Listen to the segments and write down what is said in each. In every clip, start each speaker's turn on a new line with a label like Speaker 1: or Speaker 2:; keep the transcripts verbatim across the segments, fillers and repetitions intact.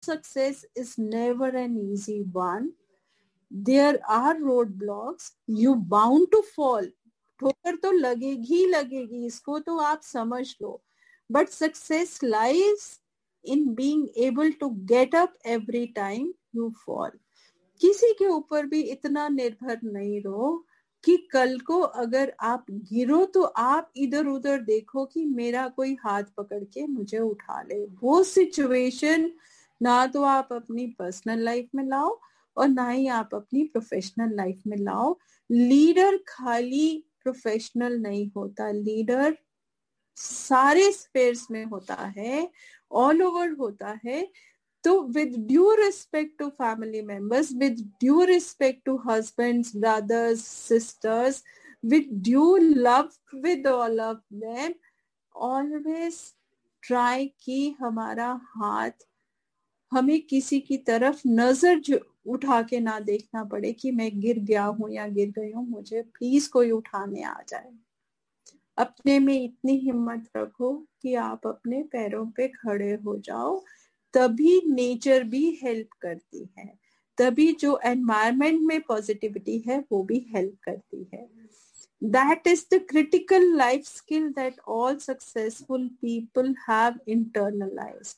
Speaker 1: success is never an easy one. There are roadblocks. You bound to fall. ठोकर तो लगेगी ही लगेगी, इसको तो आप समझ लो. But success lies in being able to get up every time you fall. किसी के ऊपर भी इतना निर्भर नहीं रहो कि कल को अगर आप गिरो तो आप इधर उधर देखो कि मेरा कोई हाथ पकड़ के मुझे उठा ले. वो सिचुएशन ना तो आप अपनी पर्सनल लाइफ में लाओ और ना ही आप अपनी प्रोफेशनल लाइफ में लाओ. लीडर खाली प्रोफेशनल नहीं होता, लीडर सारे स्पेयर्स में होता है, ऑल ओवर होता है. तो with due respect to family members, with due respect to husbands, brothers, sisters, with due love with all of them, always try कि हमारा हाथ हमें किसी की तरफ नजर जो उठा के ना देखना पड़े कि मैं गिर गया हूं या गिर गई हूं, मुझे प्लीज कोई उठाने आ जाए. अपने में इतनी हिम्मत रखो कि आप अपने पैरों पे खड़े हो जाओ. तभी नेचर भी हेल्प करती है, तभी जो एनवायरनमेंट में पॉजिटिविटी है वो भी हेल्प करती है. That is the critical life skill that all successful people have internalised.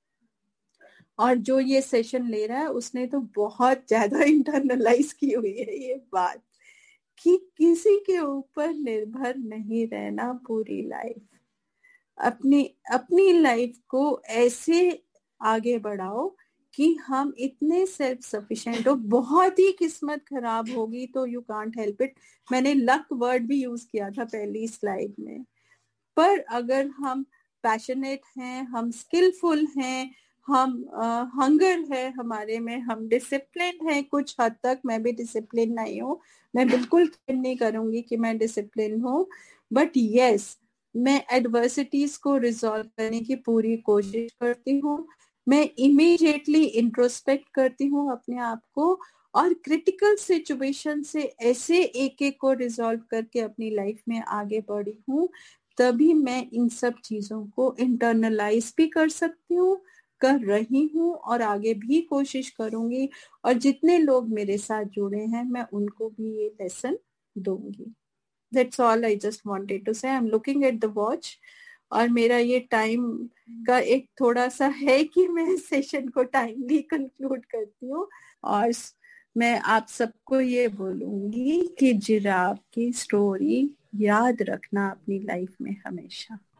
Speaker 1: और जो ये सेशन ले रहा है उसने तो बहुत ज्यादा इंटरनलाइज की हुई है ये बात कि किसी के ऊपर निर्भर नहीं रहना पूरी लाइफ. अपनी अपनी लाइफ को ऐसे आगे बढ़ाओ कि हम इतने सेल्फ सफिशिएंट हो. बहुत ही किस्मत खराब होगी तो यू कांट हेल्प इट. मैंने लक वर्ड भी यूज किया था पहली स्लाइड में. पर अगर हम पैशनेट हैं, हम स्किलफुल हैं, हम हंगर uh, है हमारे में, हम डिसिप्लिन है कुछ हद तक. मैं भी डिसिप्लिन नहीं हूँ, मैं बिल्कुल क्लेम नहीं करूंगी कि मैं डिसिप्लिन हूँ, बट यस मैं एडवर्सिटीज को रिजॉल्व करने की पूरी कोशिश करती हूँ. मैं इमीडिएटली इंट्रोस्पेक्ट करती हूँ अपने आप को और क्रिटिकल सिचुएशन से ऐसे एक एक को रिजॉल्व करके अपनी लाइफ में आगे बढ़ी हूँ. तभी मैं इन सब चीजों को इंटरनलाइज भी कर सकती हूँ, कर रही हूँ और आगे भी कोशिश करूंगी. और जितने लोग मेरे साथ जुड़े हैं मैं उनको भी ये लेसन दूंगी. That's all I just wanted to say. I'm looking at the watch और मेरा ये टाइम का एक थोड़ा सा है कि मैं सेशन को टाइमली कंक्लूड करती हूँ. और मैं आप सबको ये बोलूंगी कि जिराफ की स्टोरी याद रखना अपनी लाइफ में हमेशा.